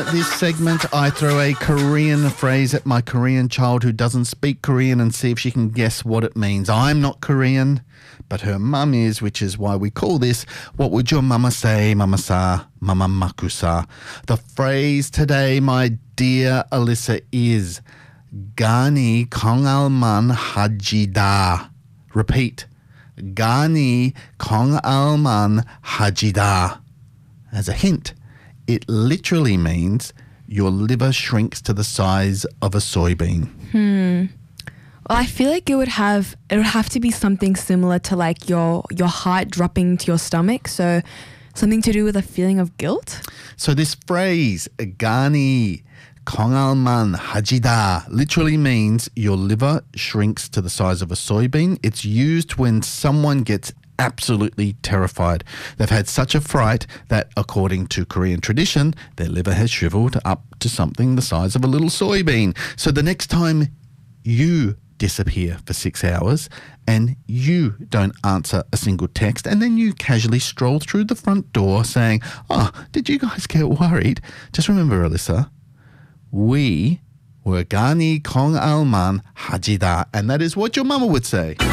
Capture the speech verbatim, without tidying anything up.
This segment, I throw a Korean phrase at my Korean child who doesn't speak Korean and see if she can guess what it means. I'm not Korean, but her mum is, which is why we call this, What Would Your Mama Say, Mama Sa, Mama Makusa. The phrase today, my dear Alyssa, is Gani Kongalman Hajida. Repeat. Gani Kongalman Hajida. As a hint, it literally means your liver shrinks to the size of a soybean. Hmm. Well, I feel like it would have it would have to be something similar to like your your heart dropping to your stomach. So something to do with a feeling of guilt. So this phrase, Gani Kongalman Hajida, literally means your liver shrinks to the size of a soybean. It's used when someone gets absolutely terrified. They've had such a fright that, according to Korean tradition, their liver has shriveled up to something the size of a little soybean. So the next time you disappear for six hours and you don't answer a single text and then you casually stroll through the front door saying, oh, did you guys get worried? Just remember, Alyssa, we were Gani Kong Alman Hajida, and that is what your mama would say.